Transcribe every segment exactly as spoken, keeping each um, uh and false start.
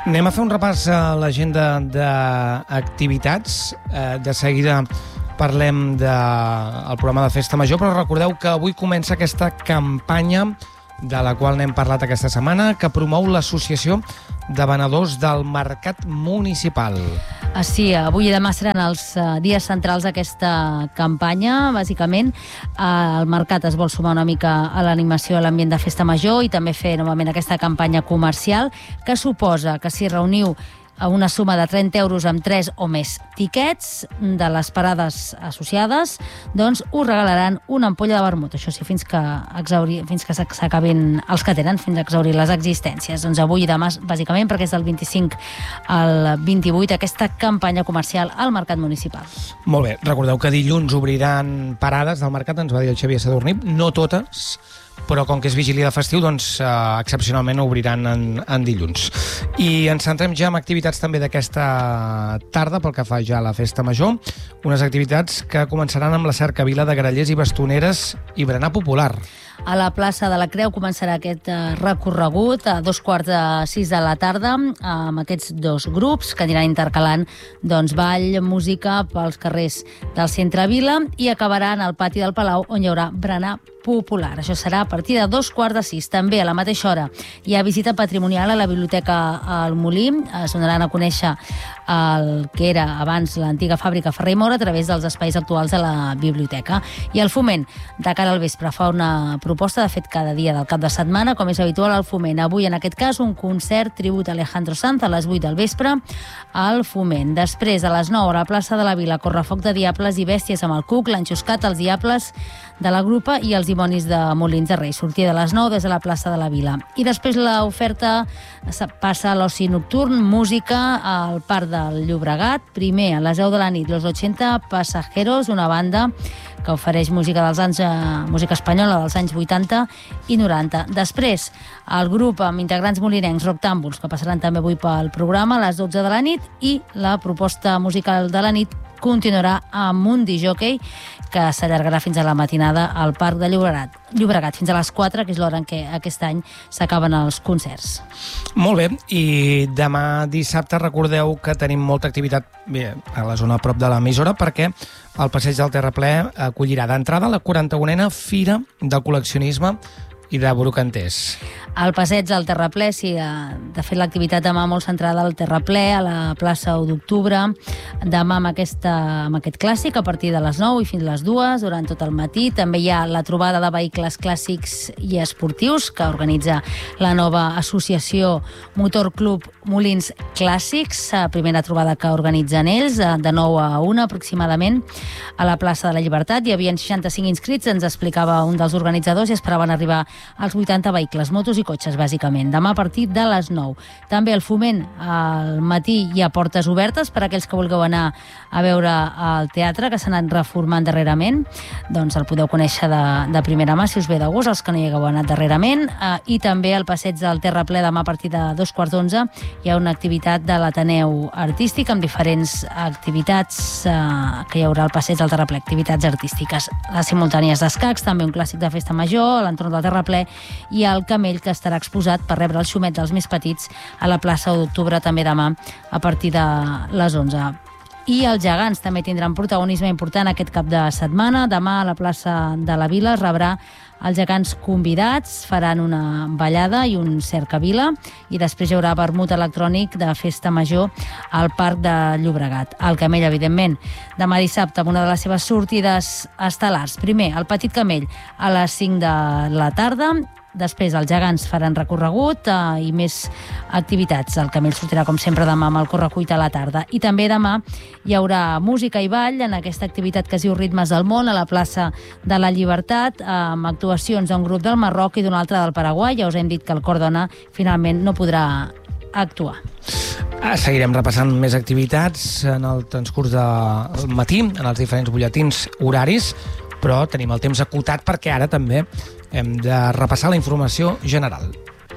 Anem a fer un repàs a l'agenda d'activitats. Eh, de seguida parlem del programa de Festa Major, però recordeu que avui comença aquesta campanya de la qual n'hem parlat aquesta setmana, que promou l'Associació de Venedors del Mercat Municipal. Sí, avui i demà seran els dies centrals d'aquesta campanya. Bàsicament, el mercat es vol sumar una mica a l'animació a l'ambient de Festa Major i també fer novament aquesta campanya comercial, que suposa que si reuniu a una suma de trenta euros amb tres o més tiquets de les parades associades, doncs us regalaran una ampolla de vermut. Això sí, fins que exauri, fins que s'acabin els que tenen, fins a exaurir les existències. Doncs avui i demà, bàsicament, perquè és del vint-i-cinc al vint-i-vuit, aquesta campanya comercial al Mercat Municipal. Molt bé, recordeu que dilluns obriran parades del mercat, ens va dir el Xavier Sadurní, no totes, però com que és vigília de festiu, doncs eh, excepcionalment obriran en, en dilluns. I ens centrem ja en activitats també d'aquesta tarda, pel que fa ja a la Festa Major, unes activitats que començaran amb la cercavila de grallers i bastoneres i berenar popular. A la plaça de la Creu començarà aquest recorregut a dos quarts de sis de la tarda amb aquests dos grups que aniran intercalant doncs, ball, música pels carrers del centre Vila i acabaran al pati del Palau, on hi haurà berenar popular. Això serà a partir de dos quarts de sis. També a la mateixa hora hi ha visita patrimonial a la Biblioteca al Molí. Es donaran a conèixer el que era abans l'antiga fàbrica Ferrer i Mora a través dels espais actuals de la biblioteca. I el Foment, de cara al vespre, fa una proposta, de fet cada dia del cap de setmana, com és habitual al Foment. Avui, en aquest cas, un concert tribut a Alejandro Sanz a les vuit del vespre al Foment. Després, a les nou, a la plaça de la Vila, correfoc de diables i bèsties amb el Cuc, l'enxuscat, els diables de la Grupa i els dimonis de Molins de Rei. Sortida de les nou des de la plaça de la Vila. I després l'oferta passa a l'oci nocturn, música al Parc del Llobregat. Primer, a les deu de la nit, Los ochenta Pasajeros, una banda que ofereix música dels anys, eh, música espanyola dels anys vuitanta i noranta. Després, el grup amb integrants molinencs Roctàmbuls, que passaran també avui pel programa a les dotze de la nit, i la proposta musical de la nit continuarà amb un discjòquei que s'allargarà fins a la matinada al Parc de Llobregat, Llobregat fins a les quatre, que és l'hora en què aquest any s'acaben els concerts. Molt bé, i demà dissabte recordeu que tenim molta activitat bé, a la zona a prop de l'emissora, perquè el Passeig del Terraplè acollirà d'entrada la quaranta-unena Fira del Col·leccionisme i de brocanters. Al Passeig del Terraplè, sí, de fet l'activitat demà molt centrada al Terraplè, a la plaça u d'octubre, demà amb, aquesta, amb aquest clàssic a partir de les nou i fins a les dues, durant tot el matí. També hi ha la trobada de vehicles clàssics i esportius que organitza la nova associació Motor Club Molins Clàssics, primera trobada que organitzen ells, de nou a una aproximadament, a la plaça de la Llibertat. Hi havia seixanta-cinc inscrits, ens explicava un dels organitzadors, i esperaven arribar als vuitanta vehicles, motos i cotxes, bàsicament. Demà a partir de les nou. També al Foment, al matí hi ha portes obertes per a aquells que vulgueu anar a veure el teatre, que s'ha anat reformant darrerament. Doncs el podeu conèixer de, de primera mà, si us ve de gust, els que no hi hagueu anat darrerament. Eh, I també al Passeig del Terraplè, demà a partir de dos quarts d'onze, hi ha una activitat de l'Ateneu Artístic amb diferents activitats eh, que hi haurà al Passeig del Terraplè, activitats artístiques. Les simultànies d'escacs, també un clàssic de Festa Major, a l'entorn del Terraplè, i el Camell, que estarà exposat per rebre el xumet dels més petits a la plaça u d'octubre també demà a partir de les onze. I els gegants també tindran protagonisme important aquest cap de setmana. Demà a la plaça de la Vila es rebrà els gegants convidats, faran una ballada i un cercavila, i després hi haurà vermut electrònic de Festa Major al Parc de Llobregat. El Camell, evidentment, demà dissabte amb una de les seves sortides estel·lars. Primer, el Petit Camell a les cinc de la tarda. Després els gegants faran recorregut eh, i més activitats. El Camell sortirà, com sempre, demà amb el correcuit a la tarda. I també demà hi haurà música i ball en aquesta activitat que es diu Ritmes del Món, a la plaça de la Llibertat, amb actuacions d'un grup del Marroc i d'un altre del Paraguai. Ja us hem dit que el Cor Dona finalment no podrà actuar. Seguirem repassant més activitats en el transcurs del matí, en els diferents butlletins horaris, però tenim el temps acotat perquè ara també hem de repassar la informació general.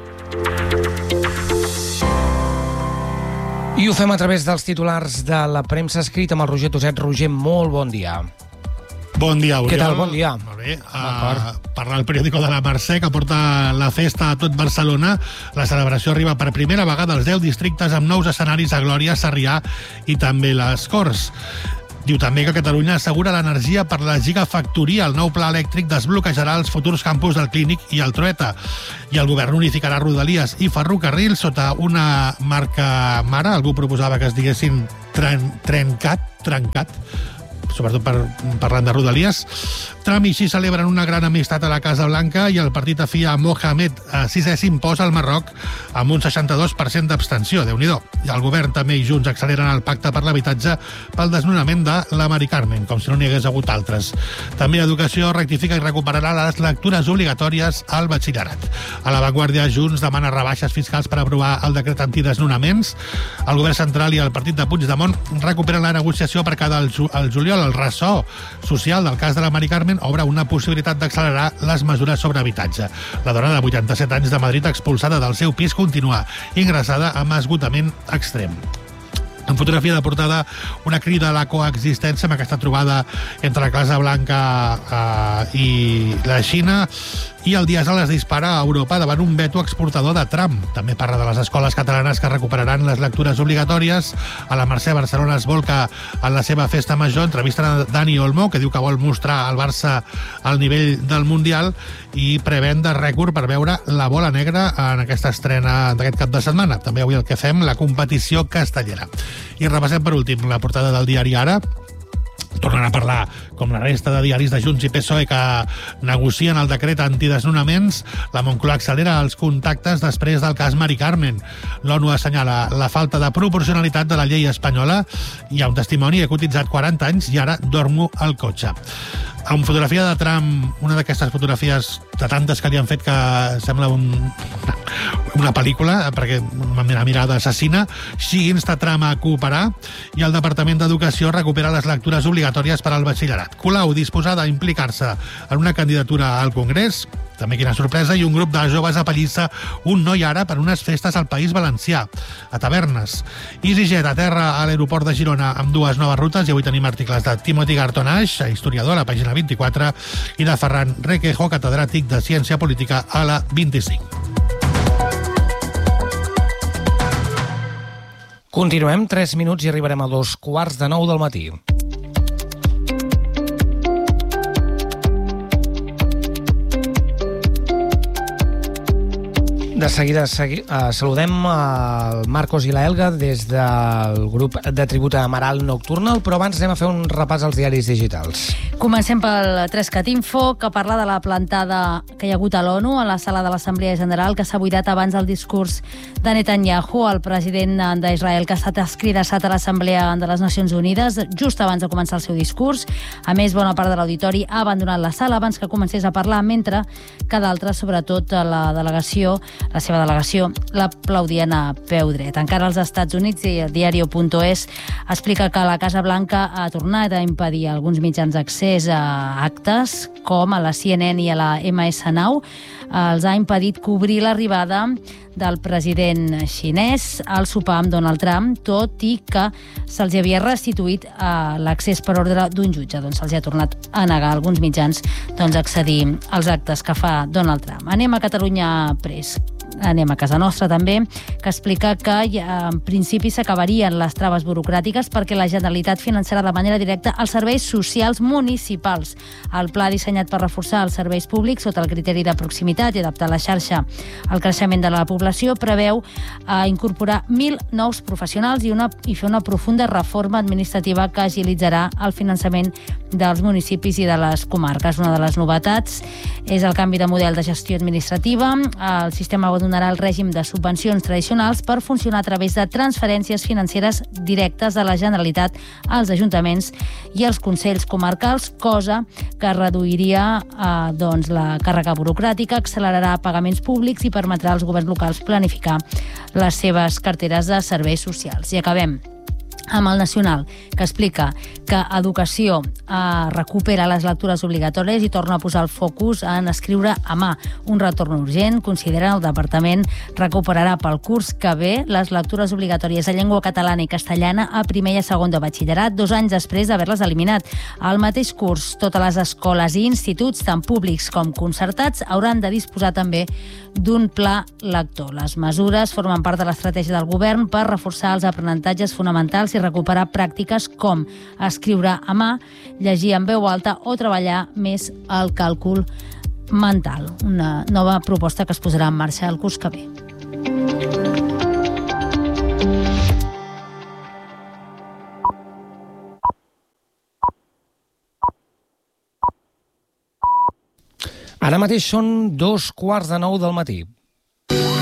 I ho fem a través dels titulars de la premsa escrita amb el Roger Toset. Roger, molt bon dia. Bon dia, Oriol. Què tal? Bon dia. Molt bé. Uh, parla el periòdico de la Mercè, que porta la festa a tot Barcelona. La celebració arriba per primera vegada als deu districtes amb nous escenaris a Glòria, Sarrià i també les Corts. Diu també que Catalunya assegura l'energia per la gigafactoria. El nou pla elèctric desbloquejarà els futurs campus del Clínic i el Trueta. I el govern unificarà Rodalies i ferrocarril sota una marca mare. Algú proposava que es diguessin tren, Trencat, Trencat, sobretot per, parlant de Rodalies. Trump i Xi celebren una gran amistat a la Casa Blanca i el partit afí a Mohamed sisè s'imposa al Marroc amb un seixanta-dos per cent d'abstenció. Déu-n'hi-do. I el govern també i Junts acceleren el pacte per l'habitatge pel desnonament de la Mari Carmen, com si no n'hi hagués hagut altres. També Educació rectifica i recuperarà les lectures obligatòries al batxillerat. A La Vanguardia, Junts demana rebaixes fiscals per aprovar el decret antidesnonaments. El govern central i el partit de Puigdemont recuperen la negociació per cada el, el juliol. El ressò social del cas de la Mari Carmen obre una possibilitat d'accelerar les mesures sobre habitatge. La dona de vuitanta-set anys de Madrid, expulsada del seu pis, continua ingressada amb esgotament extrem. En fotografia de portada, una crida a la coexistència amb aquesta trobada entre la Casa Blanca eh, i la Xina, i el Diesel es dispara a Europa davant un veto exportador de Trump. També parla de les escoles catalanes que recuperaran les lectures obligatòries. A la Mercè, Barcelona es volca en la seva festa major. Entrevisten a Dani Olmo, que diu que vol mostrar al Barça al nivell del Mundial, i prevent de rècord per veure la bola negra en aquesta estrena d'aquest cap de setmana. També avui el que fem, la competició castellera. I repassem per últim la portada del diari Ara. Tornen a parlar, com la resta de diaris de Junts i P S O E, que negocien el decret antidesnonaments. La Moncloa accelera els contactes després del cas Mari Carmen. L'ONU assenyala la falta de proporcionalitat de la llei espanyola. Hi ha un testimoni: he cotitzat quaranta anys i ara dormo al cotxe. Amb fotografia de Trump, una d'aquestes fotografies de tantes que li han fet que sembla un, una pel·lícula, perquè una mirada assassina. Xi insta Trump a cooperar, i el Departament d'Educació recupera les lectures obligatòries per al batxillerat. Colau disposada a implicar-se en una candidatura al Congrés. També quina sorpresa, i un grup de joves apallissa un noi ara per unes festes al País Valencià, a Tavernes. EasyJet aterra a l'aeroport de Girona amb dues noves rutes, i avui tenim articles de Timothy Gartonaix, historiador, a la pàgina vint-i-quatre, i de Ferran Requejo, catedràtic de Ciència Política, a la vint-i-cinc. Continuem tres minuts i arribarem a dos quarts de nou del matí. De seguida segui, uh, saludem el Marcos i la Elga des del grup de tribut a Amaral Nocturnal, però abans anem a fer un repàs als diaris digitals. Comencem pel Trescat Info, que parla de la plantada que hi ha hagut a l'ONU, a la sala de l'Assemblea General, que s'ha buidat abans del discurs de Netanyahu, el president d'Israel, que ha estat escridassat a l'Assemblea de les Nacions Unides just abans de començar el seu discurs. A més, bona part de l'auditori ha abandonat la sala abans que comencés a parlar, mentre que d'altres, sobretot la delegació, la seva delegació, l'aplaudien a peu dret. Encara als Estats Units, i el diario punto es explica que la Casa Blanca ha tornat a impedir a alguns mitjans d'accés a actes, com a la C N N i a la M S nou. Els ha impedit cobrir l'arribada del president xinès al sopar amb Donald Trump, tot i que se'ls havia restituït l'accés per ordre d'un jutge. Doncs se'ls ha tornat a negar a alguns mitjans doncs, accedir als actes que fa Donald Trump. Anem a Catalunya Press. Anem a casa nostra també, que explica que en principi s'acabarien les traves burocràtiques perquè la Generalitat finançarà de manera directa els serveis socials municipals. El pla dissenyat per reforçar els serveis públics sota el criteri de proximitat i adaptar la xarxa al creixement de la població preveu eh, incorporar mil nous professionals i, una, i fer una profunda reforma administrativa que agilitzarà el finançament dels municipis i de les comarques. Una de les novetats és el canvi de model de gestió administrativa. El sistema donarà el règim de subvencions tradicionals per funcionar a través de transferències financeres directes de la Generalitat als ajuntaments i als consells comarcals, cosa que reduiria eh, doncs, la càrrega burocràtica, accelerarà pagaments públics i permetrà als governs locals planificar les seves carteres de serveis socials. I acabem amb el Nacional, que explica que Educació eh, recupera les lectures obligatòries i torna a posar el focus en escriure a mà. Un retorn urgent. Considera el Departament recuperarà pel curs que ve les lectures obligatòries de llengua catalana i castellana a primer i a segon de batxillerat, dos anys després d'haver-les eliminat. Al mateix curs, totes les escoles i instituts, tant públics com concertats, hauran de disposar també d'un pla lector. Les mesures formen part de l'estratègia del govern per reforçar els aprenentatges fonamentals i recuperar pràctiques com escriure a mà, llegir en veu alta o treballar més el càlcul mental. Una nova proposta que es posarà en marxa el curs que ve. Ara mateix són dos quarts de nou del matí.